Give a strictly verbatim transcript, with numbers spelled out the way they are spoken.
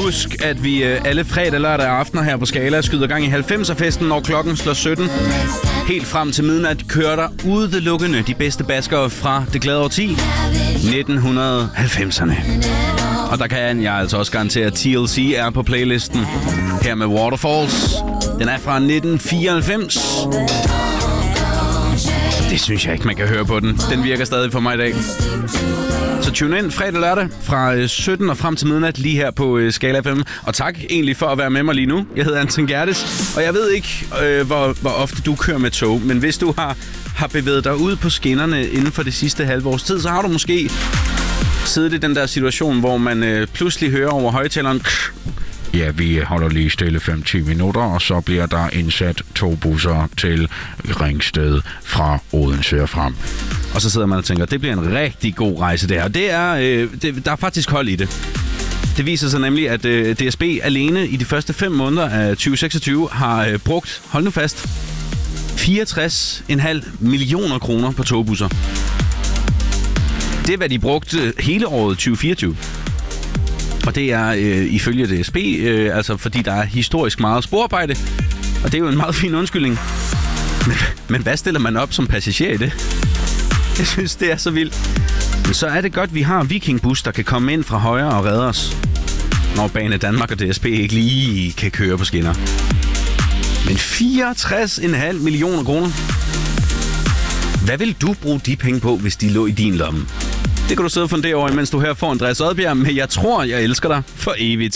Husk, at vi alle fredag, lørdag og aftener her på Skala skyder gang i halvfemser-festen, når klokken slår sytten. Helt frem til midnat kører der udelukkende de bedste baskere fra det glade årti, nitten halvfemserne. Og der kan jeg altså også garantere, at T L C er på playlisten. Her med Waterfalls. Den er fra nitten fireoghalvfems. Det synes jeg ikke, man kan høre på den. Den virker stadig for mig i dag. Så tune ind fredag lørdag fra sytten og frem til midnat lige her på Skala F M. Og tak egentlig for at være med mig lige nu. Jeg hedder Anton Gerdes, og jeg ved ikke, øh, hvor, hvor ofte du kører med tog. Men hvis du har, har bevæget dig ud på skinnerne inden for det sidste halve års tid, så har du måske siddet i den der situation, hvor man øh, pludselig hører over højtaleren: ja, vi holder lige stille fem til ti minutter, og så bliver der indsat to busser til Ringsted fra Odense og frem. Og så sidder man og tænker, det bliver en rigtig god rejse der. Og det er, øh, det, der er faktisk hold i det. Det viser sig nemlig, at øh, D S B alene i de første fem måneder af tyve seksogtyve har øh, brugt, hold nu fast, fireogtres komma fem millioner kroner på togbusser. Det er, hvad de brugte hele året tyve fireogtyve. Og det er øh, ifølge D S B, øh, altså fordi der er historisk meget sporarbejde. Og det er jo en meget fin undskyldning. Men, men hvad stiller man op som passager i det? Jeg synes, det er så vildt. Men så er det godt, at vi har Vikingbus, der kan komme ind fra højre og redde os, når Bane Danmark og D S B ikke lige kan køre på skinner. Men fireogtres komma fem millioner kroner. Hvad vil du bruge de penge på, hvis de lå i din lomme? Det kan du sidde og fundere over, mens du her får Andreas Odbjerg med Jeg tror, jeg elsker dig for evigt.